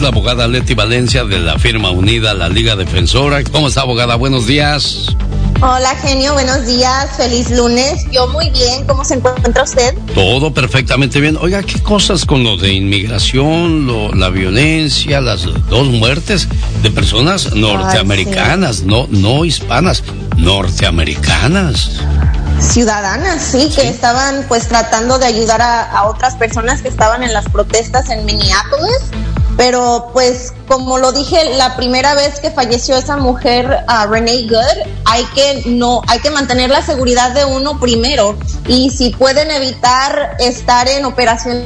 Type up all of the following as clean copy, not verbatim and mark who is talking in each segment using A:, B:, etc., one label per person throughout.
A: la abogada Leti Valencia de la firma unida, la Liga Defensora. ¿Cómo está, abogada? Buenos días.
B: Hola, genio, buenos días, feliz lunes. Yo muy bien, ¿cómo se encuentra usted?
A: Todo perfectamente bien. Oiga, ¿qué cosas con lo de inmigración, la violencia, las 2 muertes de personas norteamericanas, sí. no hispanas, norteamericanas?
B: Ciudadanas, sí, que estaban pues tratando de ayudar a otras personas que estaban en las protestas en Minneapolis, pero pues como lo dije, la primera vez que falleció esa mujer, Renee Good, hay que mantener la seguridad de uno primero, y si pueden evitar estar en operaciones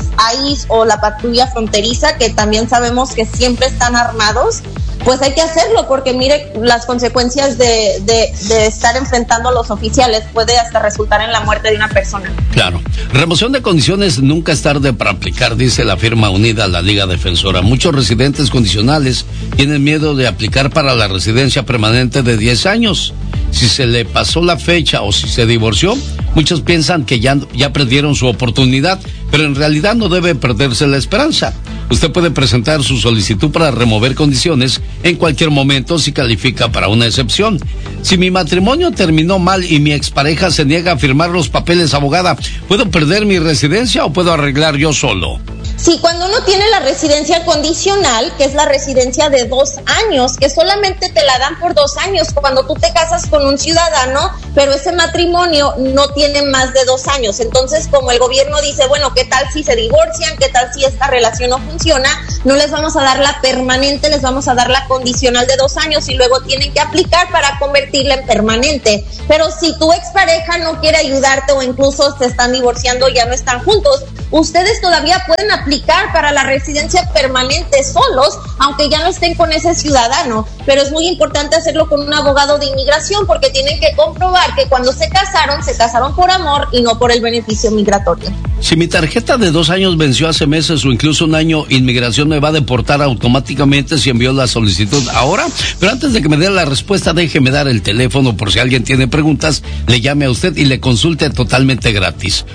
B: ICE o la patrulla fronteriza, que también sabemos que siempre están armados, pues hay que hacerlo, porque mire las consecuencias de estar enfrentando a los oficiales, puede hasta resultar en la muerte de una persona.
A: Claro. Remoción de condiciones nunca es tarde para aplicar, dice la firma unida, la Liga Defensora. Muchos residentes condicionales tienen miedo de aplicar para la residencia permanente de 10 años. Si se le pasó la fecha o si se divorció, muchos piensan que ya perdieron su oportunidad, pero en realidad no debe perderse la esperanza. Usted puede presentar su solicitud para remover condiciones en cualquier momento si califica para una excepción. Si mi matrimonio terminó mal y mi expareja se niega a firmar los papeles, abogada, ¿puedo perder mi residencia o puedo arreglar yo solo?
B: Sí, cuando uno tiene la residencia condicional, que es la residencia de 2 años, que solamente te la dan por 2 años, cuando tú te casas con un ciudadano, pero ese matrimonio no tiene más de 2 años. Entonces, como el gobierno dice, bueno, ¿qué tal si se divorcian? ¿Qué tal si esta relación no funciona? No les vamos a dar la permanente, les vamos a dar la condicional de 2 años y luego tienen que aplicar para convertirla en permanente. Pero si tu expareja no quiere ayudarte o incluso se están divorciando, ya no están juntos, ustedes todavía pueden aplicar para la residencia permanente solos, aunque ya no estén con ese ciudadano, pero es muy importante hacerlo con un abogado de inmigración, porque tienen que comprobar que cuando se casaron por amor y no por el beneficio migratorio.
A: Si mi tarjeta de 2 años venció hace meses o incluso 1 año, ¿inmigración me va a deportar automáticamente si envió la solicitud ahora? Pero antes de que me dé la respuesta, déjeme dar el teléfono por si alguien tiene preguntas, le llame a usted y le consulte totalmente gratis.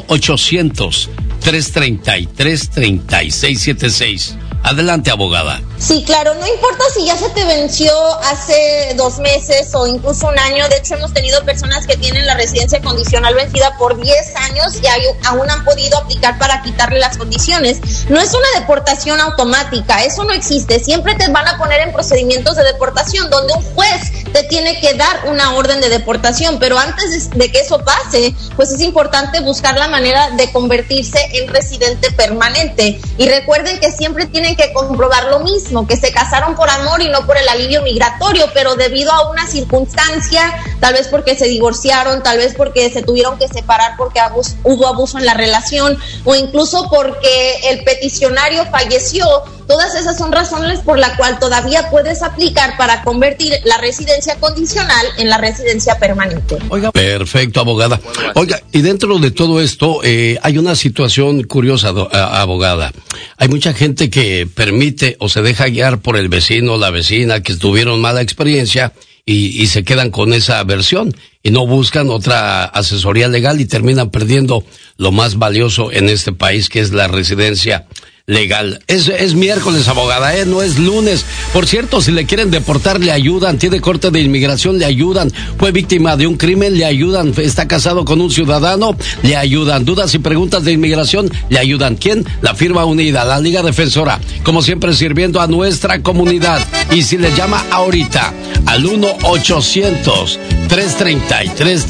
A: 1-800-333-3676. Adelante, abogada.
B: Sí, claro, no importa si ya se te venció hace 2 meses o incluso 1 año. De hecho, hemos tenido personas que tienen la residencia condicional vencida por 10 años y aún han podido aplicar para quitarle las condiciones. No es una deportación automática, eso no existe. Siempre te van a poner en procedimientos de deportación donde un juez te tiene que dar una orden de deportación, pero antes de que eso pase, pues es importante buscar la manera de convertirse en residente permanente. Y recuerden que siempre tienen que comprobar lo mismo, que se casaron por amor y no por el alivio migratorio, pero debido a una circunstancia, tal vez porque se divorciaron, tal vez porque se tuvieron que separar porque hubo abuso en la relación, o incluso porque el peticionario falleció. Todas esas son razones por la cual todavía puedes aplicar para convertir la residencia condicional en la residencia permanente.
A: Oiga, perfecto, abogada. Oiga, y dentro de todo esto hay una situación curiosa, abogada. Hay mucha gente que permite o se deja guiar por el vecino o la vecina que tuvieron mala experiencia y se quedan con esa versión y no buscan otra asesoría legal y terminan perdiendo lo más valioso en este país, que es la residencia legal. Es miércoles, abogada, no es lunes. Por cierto, si le quieren deportar, le ayudan. Tiene corte de inmigración, le ayudan. Fue víctima de un crimen, le ayudan. Está casado con un ciudadano, le ayudan. Dudas y preguntas de inmigración, le ayudan. ¿Quién? La firma unida, la Liga Defensora. Como siempre, sirviendo a nuestra comunidad. Y si le llama ahorita al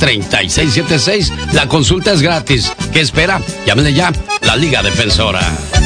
A: 1-800-333-3676, la consulta es gratis. ¿Qué espera? Llámele ya, la Liga Defensora.